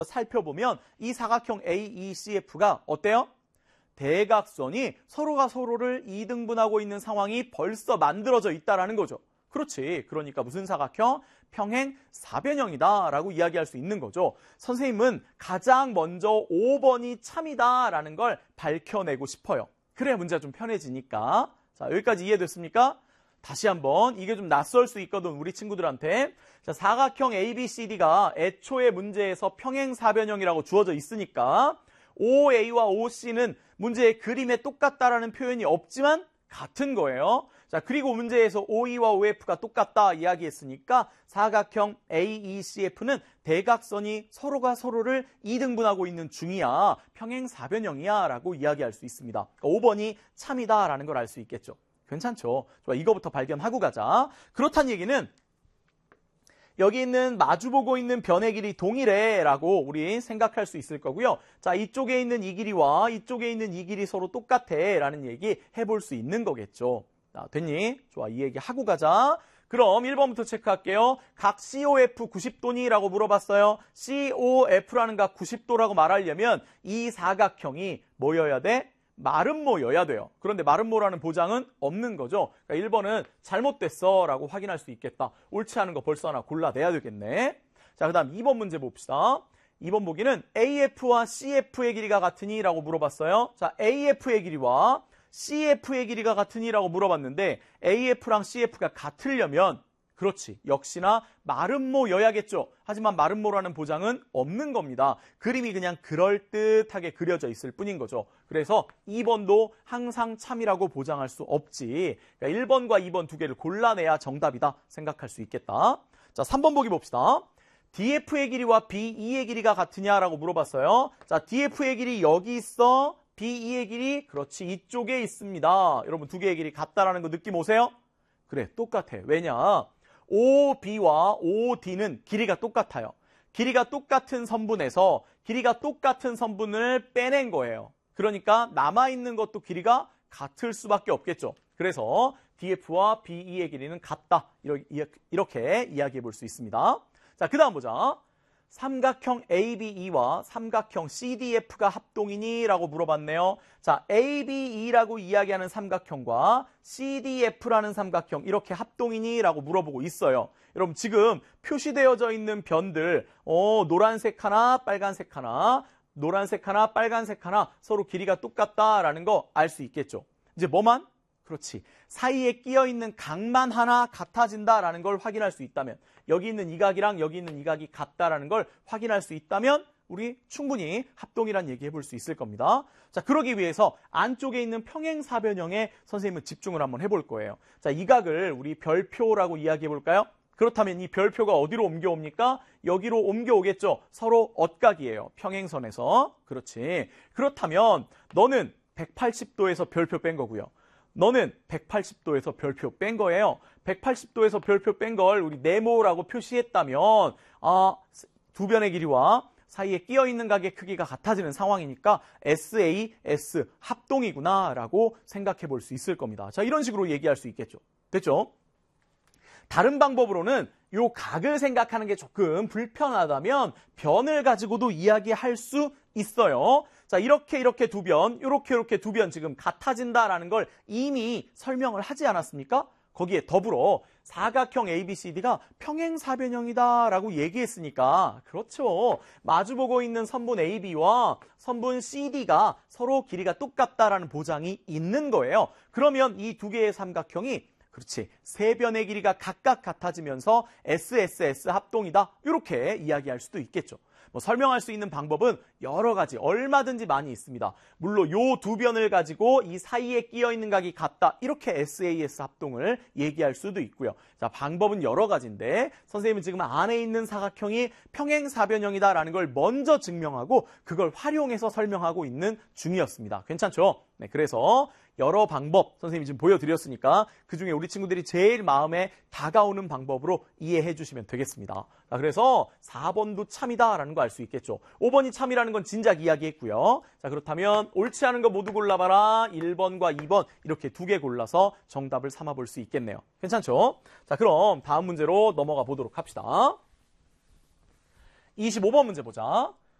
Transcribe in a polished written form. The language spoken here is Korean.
살펴보면 이 사각형 AECF가 어때요? 대각선이 서로가 서로를 이등분하고 있는 상황이 벌써 만들어져 있다라는 거죠. 그렇지. 그러니까 무슨 사각형? 평행 사변형이다라고 이야기할 수 있는 거죠. 선생님은 가장 먼저 5번이 참이다라는 걸 밝혀내고 싶어요. 그래야 문제가 좀 편해지니까. 자, 여기까지 이해됐습니까? 다시 한번 이게 좀 낯설 수 있거든 우리 친구들한테. 자, 사각형 ABCD가 애초에 문제에서 평행사변형이라고 주어져 있으니까 OA와 OC는 문제의 그림에 똑같다라는 표현이 없지만 같은 거예요. 자, 그리고 문제에서 OE와 OF가 똑같다 이야기했으니까 사각형 AECF는 대각선이 서로가 서로를 이등분하고 있는 중이야. 평행사변형이야 라고 이야기할 수 있습니다. 그러니까 5번이 참이다 라는 걸 알 수 있겠죠. 괜찮죠? 좋아, 이거부터 발견하고 가자. 그렇다는 얘기는 여기 있는 마주보고 있는 변의 길이 동일해 라고 우리 생각할 수 있을 거고요. 자, 이쪽에 있는 이 길이와 이쪽에 있는 이 길이 서로 똑같아 라는 얘기 해볼 수 있는 거겠죠. 자, 됐니? 좋아, 이 얘기 하고 가자. 그럼 1번부터 체크할게요. 각 COF 90도니? 라고 물어봤어요. COF라는 각 90도라고 말하려면 이 사각형이 뭐여야 돼? 마름모여야 돼요. 그런데 마름모라는 보장은 없는 거죠. 그러니까 1번은 잘못됐어 라고 확인할 수 있겠다. 옳지 않은 거 벌써 하나 골라내야 되겠네. 자, 그 다음 2번 문제 봅시다. 2번 보기는 AF와 CF의 길이가 같으니? 라고 물어봤어요. 자, AF의 길이와 CF의 길이가 같으니? 라고 물어봤는데 AF랑 CF가 같으려면 그렇지, 역시나 마름모여야겠죠. 하지만 마름모라는 보장은 없는 겁니다. 그림이 그냥 그럴듯하게 그려져 있을 뿐인 거죠. 그래서 2번도 항상 참이라고 보장할 수 없지. 그러니까 1번과 2번 두 개를 골라내야 정답이다 생각할 수 있겠다. 자, 3번 보기 봅시다. DF의 길이와 BE의 길이가 같으냐라고 물어봤어요. 자, DF의 길이 여기 있어. BE의 길이 그렇지 이쪽에 있습니다. 여러분 두 개의 길이 같다라는 거 느낌 오세요? 그래, 똑같아. 왜냐? OB와 OD는 길이가 똑같아요. 길이가 똑같은 선분에서 길이가 똑같은 선분을 빼낸 거예요. 그러니까 남아있는 것도 길이가 같을 수밖에 없겠죠. 그래서 DF와 BE의 길이는 같다. 이렇게 이야기해 볼 수 있습니다. 자, 그 다음 보자. 삼각형 ABE와 삼각형 CDF가 합동이니? 라고 물어봤네요. 자, ABE라고 이야기하는 삼각형과 CDF라는 삼각형 이렇게 합동이니? 라고 물어보고 있어요. 여러분 지금 표시되어져 있는 변들 노란색 하나, 빨간색 하나, 노란색 하나, 빨간색 하나 서로 길이가 똑같다라는 거 알 수 있겠죠. 이제 뭐만? 그렇지. 사이에 끼어있는 각만 하나 같아진다라는 걸 확인할 수 있다면 여기 있는 이 각이랑 여기 있는 이 각이 같다라는 걸 확인할 수 있다면 우리 충분히 합동이란 얘기 해볼 수 있을 겁니다. 자, 그러기 위해서 안쪽에 있는 평행사변형에 선생님은 집중을 한번 해볼 거예요. 자, 이 각을 우리 별표라고 이야기해 볼까요? 그렇다면 이 별표가 어디로 옮겨옵니까? 여기로 옮겨오겠죠. 서로 엇각이에요. 평행선에서. 그렇지. 그렇다면 너는 180도에서 별표 뺀 거고요. 너는 180도에서 별표 뺀 거예요. 180도에서 별표 뺀 걸 우리 네모라고 표시했다면 두 변의 길이와 사이에 끼어있는 각의 크기가 같아지는 상황이니까 SAS 합동이구나 라고 생각해 볼 수 있을 겁니다. 자, 이런 식으로 얘기할 수 있겠죠. 됐죠? 다른 방법으로는 요 각을 생각하는 게 조금 불편하다면 변을 가지고도 이야기할 수 있어요. 자, 이렇게 두 변, 이렇게 두 변 지금 같아진다라는 걸 이미 설명을 하지 않았습니까? 거기에 더불어 사각형 ABCD가 평행사변형이다라고 얘기했으니까 그렇죠. 마주보고 있는 선분 AB와 선분 CD가 서로 길이가 똑같다라는 보장이 있는 거예요. 그러면 이 두 개의 삼각형이 그렇지, 세 변의 길이가 각각 같아지면서 SSS 합동이다. 이렇게 이야기할 수도 있겠죠. 뭐 설명할 수 있는 방법은 여러 가지, 얼마든지 많이 있습니다. 물론 요 두 변을 가지고 이 사이에 끼어 있는 각이 같다. 이렇게 SAS 합동을 얘기할 수도 있고요. 자, 방법은 여러 가지인데 선생님은 지금 안에 있는 사각형이 평행사변형이다라는 걸 먼저 증명하고 그걸 활용해서 설명하고 있는 중이었습니다. 괜찮죠? 네, 그래서 여러 방법 선생님이 지금 보여드렸으니까 그중에 우리 친구들이 제일 마음에 다가오는 방법으로 이해해 주시면 되겠습니다. 자, 그래서 4번도 참이다라는 거 알 수 있겠죠. 5번이 참이라는 건 진작 이야기했고요. 자, 그렇다면 옳지 않은 거 모두 골라봐라. 1번과 2번 이렇게 두 개 골라서 정답을 삼아볼 수 있겠네요. 괜찮죠? 자, 그럼 다음 문제로 넘어가 보도록 합시다. 25번 문제 보자.